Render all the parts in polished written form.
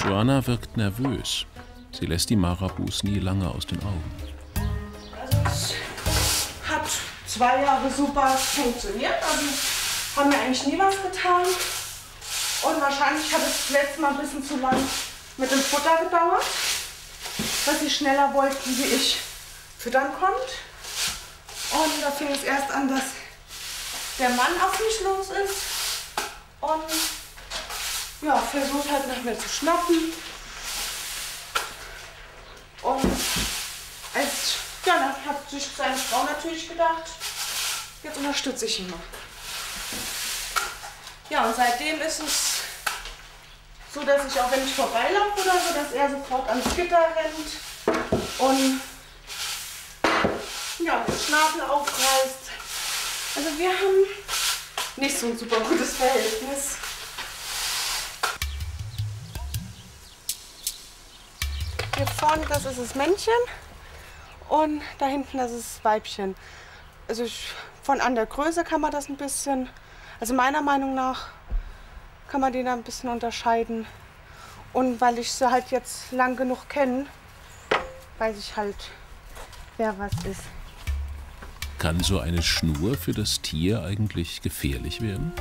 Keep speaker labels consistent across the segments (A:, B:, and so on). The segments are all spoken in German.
A: Joanna wirkt nervös. Sie lässt die Marabus nie lange aus den Augen.
B: Also es hat 2 Jahre super funktioniert. Also haben mir eigentlich nie was getan. Und wahrscheinlich hat es letztes Mal ein bisschen zu lang mit dem Futter gedauert, dass sie schneller wollten, wie ich füttern konnte. Und da fing es erst an, dass der Mann auf mich los ist und ja, versucht halt nach mir zu schnappen. Und dann hat sich seine Frau natürlich gedacht, jetzt unterstütze ich ihn mal. Ja, und seitdem ist es so, dass ich auch, wenn ich vorbeilaufe oder so, dass er sofort ans Gitter rennt und ja, den Schnabel aufreißt. Also wir haben nicht so ein super gutes Verhältnis. Hier vorne, das ist das Männchen und da hinten, das ist das Weibchen. Also von an der Größe kann man das ein bisschen, also meiner Meinung nach kann man den ein bisschen unterscheiden. Und weil ich sie halt jetzt lang genug kenne, weiß ich halt, wer was ist.
A: Kann so eine Schnur für das Tier eigentlich gefährlich werden?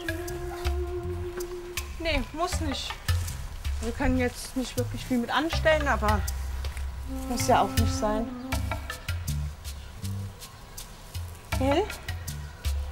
B: Nee, muss nicht. Wir können jetzt nicht wirklich viel mit anstellen, aber muss ja auch nicht sein. Gell?